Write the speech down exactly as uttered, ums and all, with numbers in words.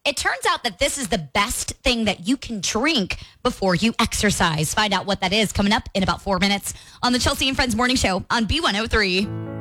It turns out that this is the best thing that you can drink before you exercise. Find out what that is coming up in about four minutes on the Chelsea and Friends Morning Show on B one oh three.